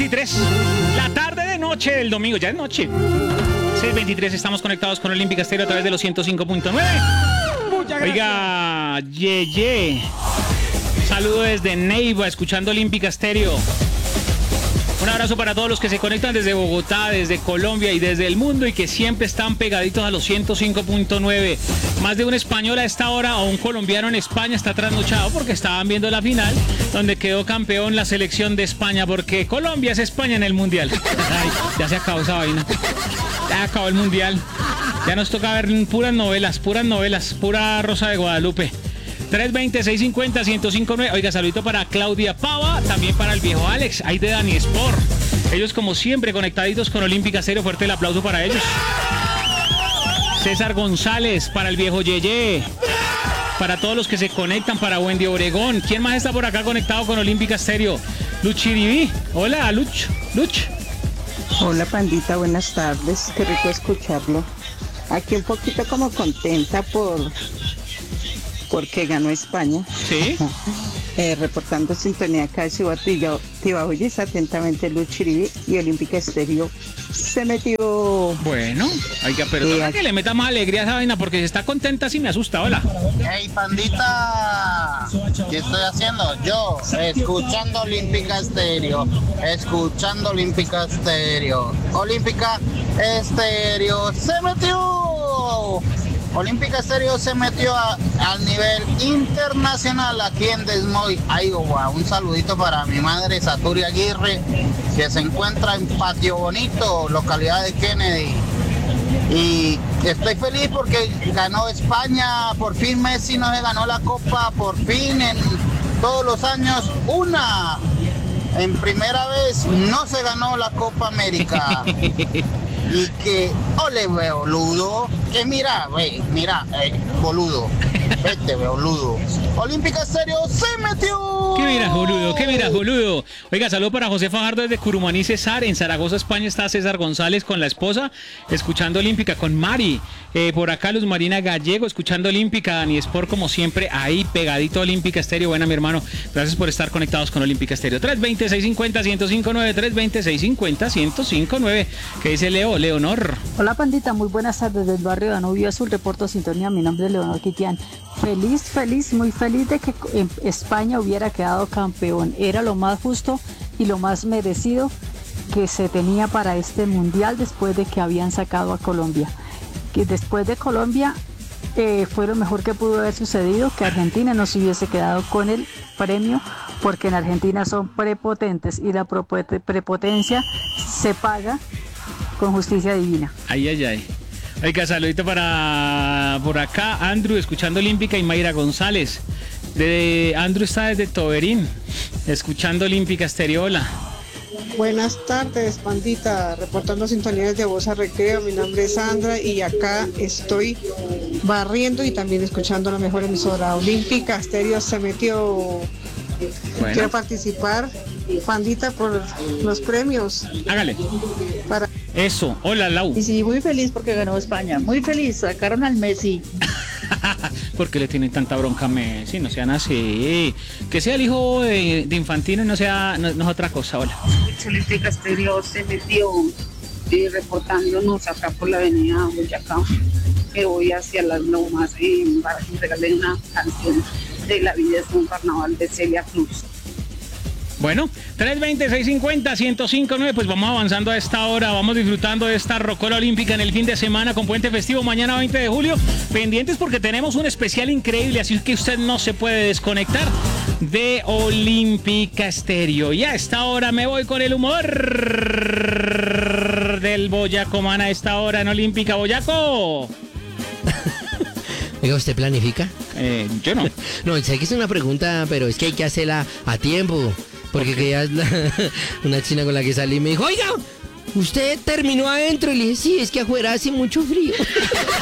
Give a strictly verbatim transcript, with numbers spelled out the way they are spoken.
veintitrés, la tarde de noche del domingo, ya es noche. seis veintitrés, estamos conectados con Olímpica Estéreo a través de los ciento cinco punto nueve. Oiga, ye, ye. Saludo desde Neiva, escuchando Olímpica Estéreo. Un abrazo para todos los que se conectan desde Bogotá, desde Colombia y desde el mundo y que siempre están pegaditos a los ciento cinco punto nueve. Más de un español a esta hora o un colombiano en España está trasnochado porque estaban viendo la final donde quedó campeón la selección de España, porque Colombia es España en el Mundial. Ay, ya se acabó esa vaina. Ya acabó el Mundial. Ya nos toca ver puras novelas, puras novelas, pura Rosa de Guadalupe. tres veinte, seiscientos cincuenta, ciento cinco punto nueve. Oiga, saludito para Claudia Pava, también para el viejo Alex, ahí de Dani Sport. Ellos como siempre conectaditos con Olímpica Estéreo, fuerte el aplauso para ellos. César González, para el viejo Yeye, para todos los que se conectan, para Wendy Obregón. ¿Quién más está por acá conectado con Olímpica Estéreo? Luchiribi. Hola, Luch. Luch. Hola, pandita, buenas tardes. Qué rico escucharlo. Aquí un poquito como contenta por porque ganó España. Sí. Eh, reportando sintonía acá de Cibatillo, Tibauyes, atentamente Luchiribi y Olímpica Estéreo se metió. Bueno, oiga, perdona eh, que le meta más alegría a esa vaina porque si está contenta sí me asusta. Hola. Hey, pandita, ¿qué estoy haciendo? Yo, escuchando Olímpica Estéreo, escuchando Olímpica Estéreo, Olímpica Estéreo se metió. Olímpica Estéreo se metió a, al nivel internacional aquí en Des Moines, Iowa. Un saludito para mi madre Saturi Aguirre, que se encuentra en Patio Bonito, localidad de Kennedy. Y estoy feliz porque ganó España, por fin Messi no se ganó la Copa, por fin en todos los años una. En primera vez no se ganó la Copa América. Y que, ole, ve, boludo, que mira, ve, mira, eh, boludo, vete, ve, boludo. Olímpica Estéreo se metió. ¿Qué miras, boludo? ¿Qué miras, boludo? Oiga, saludo para José Fajardo desde Curumaní, César. En Zaragoza, España, está César González con la esposa, escuchando Olímpica con Mari. Eh, por acá, Luz Marina Gallego, escuchando Olímpica. Dani Sport, como siempre, ahí pegadito a Olímpica Estéreo. Buena, mi hermano. Gracias por estar conectados con Olímpica Estéreo. tres veinte, seiscientos cincuenta, ciento cinco punto nueve, tres veinte, seiscientos cincuenta, ciento cinco punto nueve. ¿Qué dice Leo? Leonor. Hola, pandita, muy buenas tardes del barrio Danubio Azul, reporto sintonía, mi nombre es Leonor Quitián. Feliz, feliz, muy feliz de que España hubiera quedado campeón. Era lo más justo y lo más merecido que se tenía para este mundial después de que habían sacado a Colombia. Que después de Colombia eh, fue lo mejor que pudo haber sucedido, que Argentina no se hubiese quedado con el premio, porque en Argentina son prepotentes y la prepotencia se paga con justicia divina. Ay, ay, ay. Oiga, saludito para por acá, Andrew, escuchando Olímpica, y Mayra González. De, Andrew está desde Toberín, escuchando Olímpica Estéreo. Hola. Buenas tardes, pandita, reportando sintonías de Voz a Recreo. Mi nombre es Sandra y acá estoy barriendo y también escuchando la mejor emisora. Olímpica Estéreo se metió. Bueno. Quiero participar, pandita, por los premios. Hágale. Para... Eso. Hola, Lau. Y sí, muy feliz porque ganó España. Muy feliz, sacaron al Messi. ¿Por qué le tienen tanta bronca a Messi? No sean así. Que sea el hijo de, de Infantino y no sea no, no es otra cosa. Hola. Olímpica Estéreo se metió eh, reportándonos acá por la avenida Boyacá, que voy hacia las lomas eh, para que me regalen una canción de La vida es un carnaval de Celia Cruz. Bueno, tres veinte, seiscientos cincuenta, ciento cinco punto nueve, pues vamos avanzando a esta hora, vamos disfrutando de esta rocola olímpica en el fin de semana con puente festivo mañana veinte de julio, pendientes porque tenemos un especial increíble, así que usted no se puede desconectar de Olímpica Estéreo. Y a esta hora me voy con el humor del Boyacomán a esta hora en Olímpica. Boyaco. Oiga, ¿usted planifica? Eh, yo no. No, sé que es una pregunta, pero es que hay que hacerla a tiempo. Porque que ya es la- una china con la que salí me dijo, oiga, ¿usted terminó adentro? Y le dije, sí, es que afuera hace mucho frío.